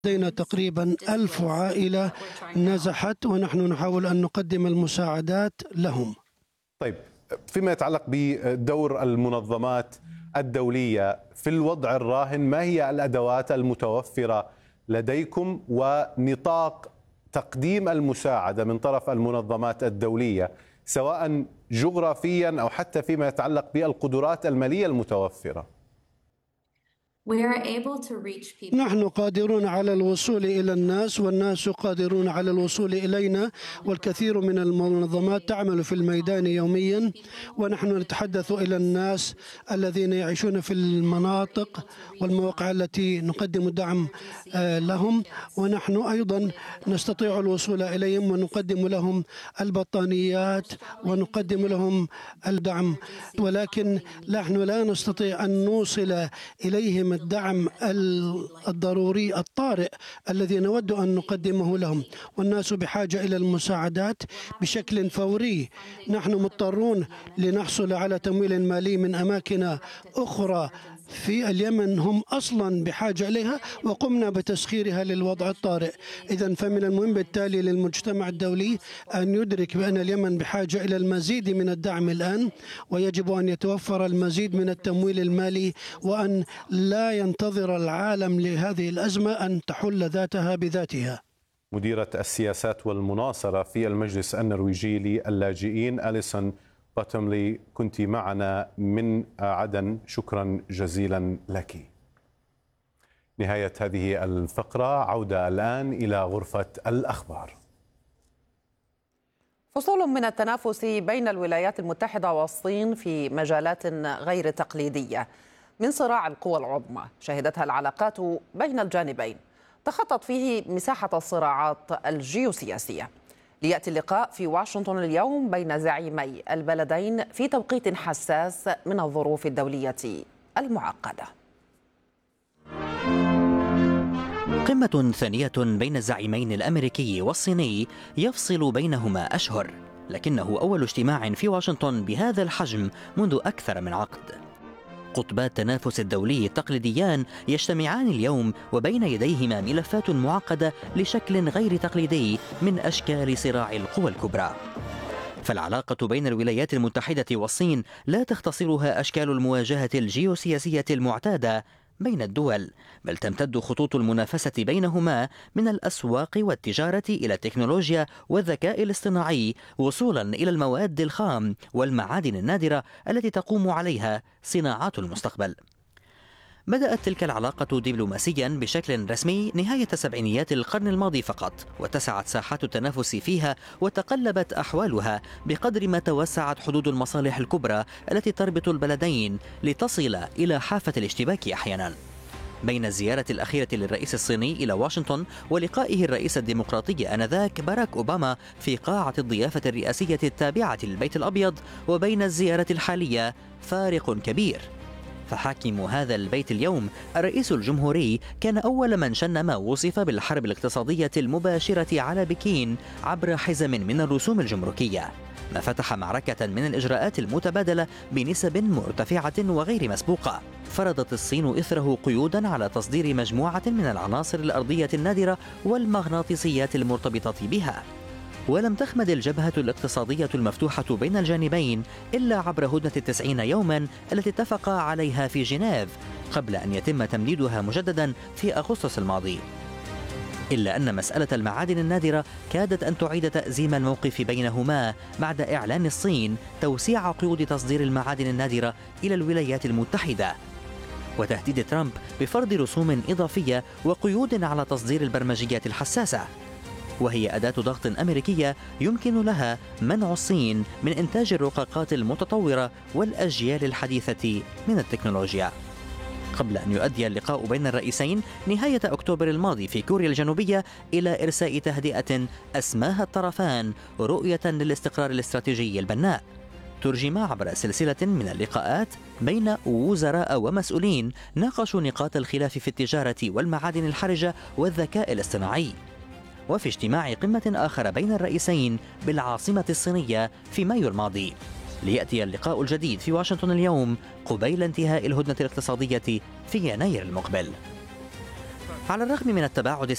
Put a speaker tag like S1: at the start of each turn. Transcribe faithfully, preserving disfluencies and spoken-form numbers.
S1: لدينا تقريبا ألف عائلة نزحت، ونحن نحاول أن نقدم المساعدات لهم.
S2: طيب، فيما يتعلق بدور المنظمات الدولية في الوضع الراهن، ما هي الأدوات المتوفرة لديكم ونطاق تقديم المساعدة من طرف المنظمات الدولية، سواء جغرافيا أو حتى فيما يتعلق بالقدرات المالية المتوفرة؟
S1: نحن قادرون على الوصول إلى الناس، والناس قادرون على الوصول إلينا، والكثير من المنظمات تعمل في الميدان يوميا، ونحن نتحدث إلى الناس الذين يعيشون في المناطق والمواقع التي نقدم الدعم لهم، ونحن أيضا نستطيع الوصول إليهم ونقدم لهم البطانيات ونقدم لهم الدعم، ولكن نحن لا نستطيع أن نوصل إليهم الدعم الضروري الطارئ الذي نود أن نقدمه لهم، والناس بحاجة إلى المساعدات بشكل فوري. نحن مضطرون لنحصل على تمويل مالي من أماكن أخرى في اليمن هم أصلا بحاجة إليها، وقمنا بتسخيرها للوضع الطارئ. إذن فمن المهم بالتالي للمجتمع الدولي أن يدرك بأن اليمن بحاجة إلى المزيد من الدعم الآن، ويجب أن يتوفر المزيد من التمويل المالي، وأن لا ينتظر العالم لهذه الأزمة أن تحل ذاتها بذاتها.
S2: مديرة السياسات والمناصرة في المجلس النرويجي للاجئين أليسون باتوملي، كنت معنا من عدن، شكرا جزيلا لك. نهاية هذه الفقرة، عودة الآن إلى غرفة الأخبار.
S3: فصول من التنافس بين الولايات المتحدة والصين في مجالات غير تقليدية من صراع القوى العظمى شهدتها العلاقات بين الجانبين، تخطت فيه مساحة الصراعات الجيوسياسية. ليأتي اللقاء في واشنطن اليوم بين زعيمي البلدين في توقيت حساس من الظروف الدولية المعقدة.
S4: قمة ثانية بين الزعيمين الأمريكي والصيني يفصل بينهما أشهر، لكنه أول اجتماع في واشنطن بهذا الحجم منذ أكثر من عقد. قطبا التنافس الدولي التقليديان يجتمعان اليوم، وبين يديهما ملفات معقدة لشكل غير تقليدي من أشكال صراع القوى الكبرى. فالعلاقة بين الولايات المتحدة والصين لا تختصرها أشكال المواجهة الجيوسياسية المعتادة بين الدول، بل تمتد خطوط المنافسة بينهما من الأسواق والتجارة إلى التكنولوجيا والذكاء الاصطناعي، وصولا إلى المواد الخام والمعادن النادرة التي تقوم عليها صناعات المستقبل. بدأت تلك العلاقة دبلوماسيا بشكل رسمي نهاية سبعينيات القرن الماضي فقط، واتسعت ساحات التنافس فيها وتقلبت أحوالها بقدر ما توسعت حدود المصالح الكبرى التي تربط البلدين لتصل إلى حافة الاشتباك أحيانا. بين الزيارة الأخيرة للرئيس الصيني إلى واشنطن ولقائه الرئيس الديمقراطي آنذاك باراك أوباما في قاعة الضيافة الرئاسية التابعة للبيت الأبيض وبين الزيارة الحالية فارق كبير. فحاكم هذا البيت اليوم الرئيس الجمهوري كان أول من شن ما وصف بالحرب الاقتصادية المباشرة على بكين عبر حزم من الرسوم الجمركية، ما فتح معركة من الإجراءات المتبادلة بنسب مرتفعة وغير مسبوقة. فرضت الصين إثره قيودا على تصدير مجموعة من العناصر الأرضية النادرة والمغناطيسيات المرتبطة بها. ولم تخمد الجبهة الاقتصادية المفتوحة بين الجانبين إلا عبر هدنة التسعين يوما التي اتفقا عليها في جنيف قبل أن يتم تمديدها مجددا في أغسطس الماضي. إلا أن مسألة المعادن النادرة كادت أن تعيد تأزيم الموقف بينهما بعد إعلان الصين توسيع قيود تصدير المعادن النادرة إلى الولايات المتحدة، وتهديد ترامب بفرض رسوم إضافية وقيود على تصدير البرمجيات الحساسة، وهي أداة ضغط أمريكية يمكن لها منع الصين من إنتاج الرقاقات المتطورة والأجيال الحديثة من التكنولوجيا. قبل أن يؤدي اللقاء بين الرئيسين نهاية أكتوبر الماضي في كوريا الجنوبية إلى إرساء تهدئة أسماها الطرفان رؤية للاستقرار الاستراتيجي البناء، ترجم عبر سلسلة من اللقاءات بين وزراء ومسؤولين ناقشوا نقاط الخلاف في التجارة والمعادن الحرجة والذكاء الاصطناعي. وفي اجتماع قمة آخر بين الرئيسين بالعاصمة الصينية في مايو الماضي، ليأتي اللقاء الجديد في واشنطن اليوم قبيل انتهاء الهدنة الاقتصادية في يناير المقبل. على الرغم من التباعد